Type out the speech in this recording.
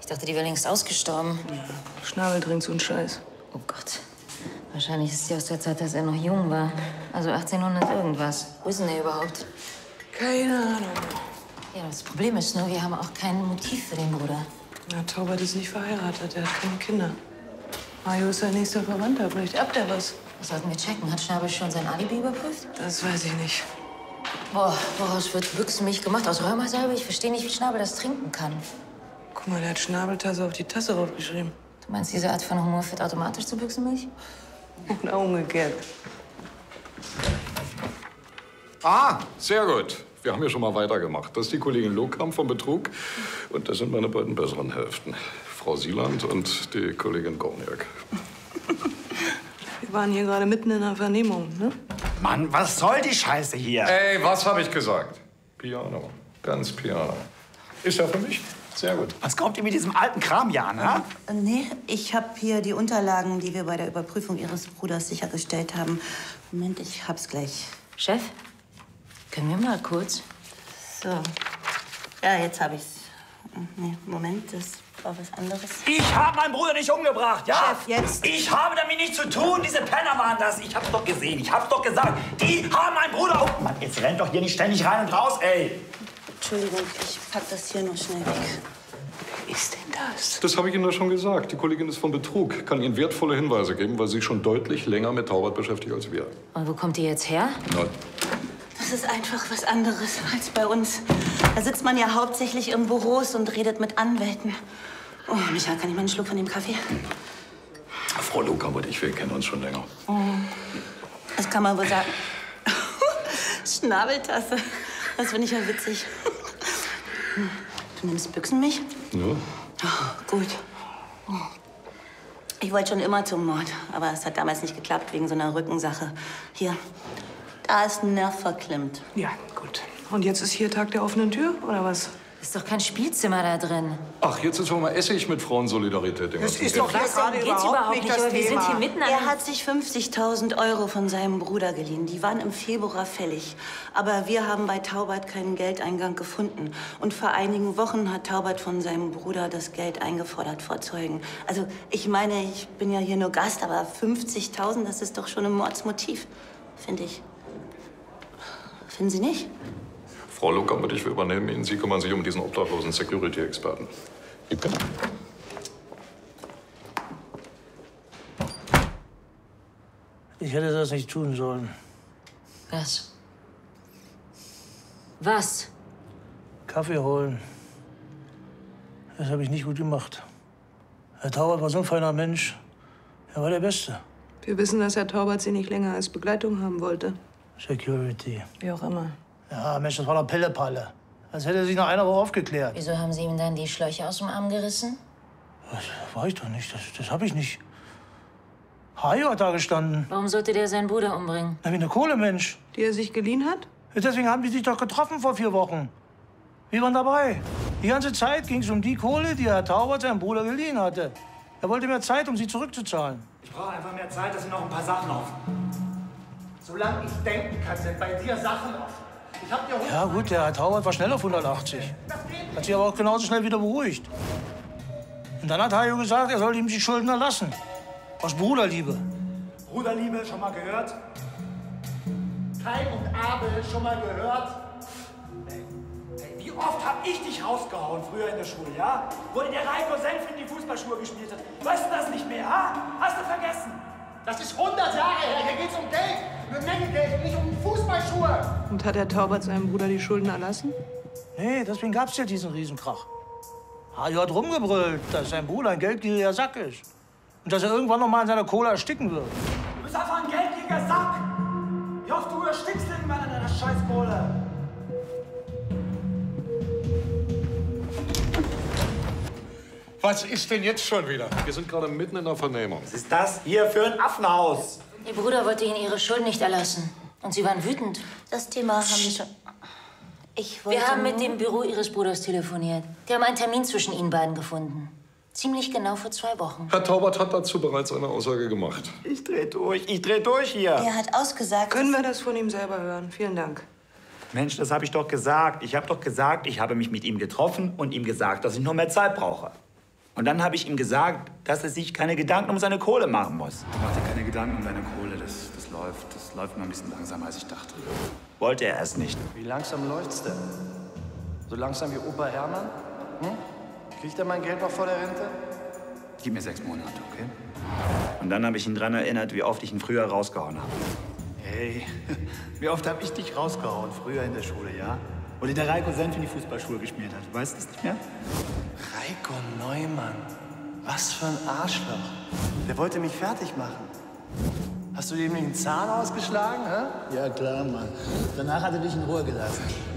dachte, die wäre längst ausgestorben. Ja, Schnabel trinkt so einen Scheiß. Oh Gott. Wahrscheinlich ist sie aus der Zeit, als er noch jung war. Also 1800 irgendwas. Wo ist denn der überhaupt? Keine Ahnung. Ja, das Problem ist nur, wir haben auch kein Motiv für den Bruder. Na, Taubert ist nicht verheiratet, er hat keine Kinder. Mario ist sein nächster Verwandter, vielleicht erbt er was. Das sollten wir checken. Hat Schnabel schon sein Alibi überprüft? Das weiß ich nicht. Boah, woraus wird Büchsenmilch gemacht? Aus Römersalbe? Ich verstehe nicht, wie Schnabel das trinken kann. Guck mal, der hat Schnabeltasse auf die Tasse raufgeschrieben. Du meinst, diese Art von Humor führt automatisch zu Büchsenmilch? Oder umgekehrt. Ah, sehr gut. Wir haben ja schon mal weitergemacht. Das ist die Kollegin Lohkamp vom Betrug. Und das sind meine beiden besseren Hälften. Frau Sieland und die Kollegin Gorniak. Wir waren hier gerade mitten in einer Vernehmung, ne? Mann, was soll die Scheiße hier? Ey, was habe ich gesagt? Piano. Ganz Piano. Ist ja für mich. Sehr gut. Was kommt ihr mit diesem alten Kram hier an, ha? Nee, ich habe hier die Unterlagen, die wir bei der Überprüfung Ihres Bruders sichergestellt haben. Moment, ich hab's gleich. Chef, können wir mal kurz? So. Ja, jetzt hab ich's. Nee, Moment, das war was anderes. Ich habe meinen Bruder nicht umgebracht, ja? Chef, jetzt. Ich habe damit nichts zu tun. Diese Penner waren das. Ich hab's doch gesehen. Ich hab's doch gesagt. Die haben meinen Bruder um... Mann, jetzt rennt doch hier nicht ständig rein und raus, ey. Entschuldigung, ich pack das hier noch schnell weg. Wer ist denn das? Das habe ich Ihnen doch schon gesagt. Die Kollegin ist von Betrug. Kann Ihnen wertvolle Hinweise geben, weil sie schon deutlich länger mit Taubert beschäftigt als wir. Und wo kommt die jetzt her? Na, Das ist einfach was anderes als bei uns. Da sitzt man ja hauptsächlich in Büros und redet mit Anwälten. Oh, Micha, kann ich mal einen Schluck von dem Kaffee? Frau Lohkamp und ich, wir kennen uns schon länger. Das kann man wohl sagen. Schnabeltasse. Das finde ich ja witzig. Du nimmst Büchsenmilch? Ja. Oh, gut. Ich wollte schon immer zum Mord, aber es hat damals nicht geklappt wegen so einer Rückensache. Hier, da ist ein Nerv verklemmt. Ja, gut. Und jetzt ist hier Tag der offenen Tür, oder was? Ist doch kein Spielzimmer da drin. Ach, jetzt ist schon mal Essig mit Frauensolidarität. Das ist doch hier Was? gerade Darum geht's überhaupt nicht, das aber wir sind Thema. hier mitten an Er hat sich 50.000 € von seinem Bruder geliehen. Die waren im Februar fällig. Aber wir haben bei Taubert keinen Geldeingang gefunden. Und vor einigen Wochen hat Taubert von seinem Bruder das Geld eingefordert vor Zeugen. Also, ich meine, ich bin ja hier nur Gast, aber 50.000, das ist doch schon ein Mordsmotiv, finde ich. Finden Sie nicht? Frau Lohkamp und ich, wir übernehmen ihn. Sie kümmern sich um diesen obdachlosen Security-Experten. Liebke? Ich hätte das nicht tun sollen. Was? Was? Kaffee holen. Das habe ich nicht gut gemacht. Herr Taubert war so ein feiner Mensch. Er war der Beste. Wir wissen, dass Herr Taubert Sie nicht länger als Begleitung haben wollte. Security. Wie auch immer. Ja, Mensch, das war doch Pillepalle. Als hätte sich nach einer Woche aufgeklärt. Wieso haben Sie ihm dann die Schläuche aus dem Arm gerissen? Das war ich doch nicht. Das habe ich nicht. Hajo hat da gestanden. Warum sollte der seinen Bruder umbringen? Na, wie eine Kohle, Mensch. Die er sich geliehen hat? Deswegen haben die sich doch getroffen vor 4 Wochen. Wir waren dabei. Die ganze Zeit ging es um die Kohle, die Herr Taubert seinem Bruder geliehen hatte. Er wollte mehr Zeit, um sie zurückzuzahlen. Ich brauche einfach mehr Zeit, da sind noch ein paar Sachen offen. Solange ich denken kann, sind bei dir Sachen offen. Ich hab dir Ja gut, der Herr Taubert war schnell auf 180. Hat sich aber auch genauso schnell wieder beruhigt. Und dann hat Hajo gesagt, er soll ihm die Schulden erlassen. Aus Bruderliebe. Bruderliebe, schon mal gehört? Kain und Abel, schon mal gehört? Ey, wie oft hab ich dich rausgehauen früher in der Schule, ja? Wo der Reiko Senf in die Fußballschuhe gespielt hat. Weißt du das nicht mehr, ha? Hast du vergessen? Das ist 100 Jahre her. Hier geht's um Geld. Um eine Menge Geld, nicht um Fußballschuhe. Und hat Herr Taubert seinem Bruder die Schulden erlassen? Nee, deswegen gab's ja diesen Riesenkrach. Hajo hat rumgebrüllt, dass sein Bruder ein geldgieriger Sack ist. Und dass er irgendwann noch mal in seiner Cola ersticken wird. Du bist einfach ein geldgieriger Sack. Ich hoffe, du erstickst irgendwann an deiner Scheißkohle. Was ist denn jetzt schon wieder? Wir sind gerade mitten in der Vernehmung. Was ist das hier für ein Affenhaus? Ihr Bruder wollte Ihnen Ihre Schulden nicht erlassen. Und Sie waren wütend. Das Thema haben wir schon... Ich wollte Wir haben mit nur- dem Büro Ihres Bruders telefoniert. Die haben einen Termin zwischen Ihnen beiden gefunden. Ziemlich genau vor 2 Wochen. Herr Taubert hat dazu bereits eine Aussage gemacht. Ich dreh durch hier. Er hat ausgesagt... Können wir das von ihm selber hören? Vielen Dank. Mensch, das habe ich doch gesagt. Ich habe doch gesagt, ich habe mich mit ihm getroffen und ihm gesagt, dass ich noch mehr Zeit brauche. Und dann habe ich ihm gesagt, dass er sich keine Gedanken um seine Kohle machen muss. Mach dir keine Gedanken um deine Kohle, das läuft noch ein bisschen langsamer, als ich dachte. Wollte er erst nicht. Wie langsam läuft's denn? So langsam wie Opa Hermann? Hm? Kriegt er mein Geld noch vor der Rente? Gib mir 6 Monate, okay? Und dann habe ich ihn daran erinnert, wie oft ich ihn früher rausgehauen habe. Hey, wie oft habe ich dich rausgehauen früher in der Schule, ja? Oder der Reiko Senf in die Fußballschuhe geschmiert hat. Weißt du das nicht mehr? Reiko Neumann. Was für ein Arschloch. Der wollte mich fertig machen. Hast du ihm nicht einen Zahn ausgeschlagen, hä? Ja, klar, Mann. Danach hat er dich in Ruhe gelassen.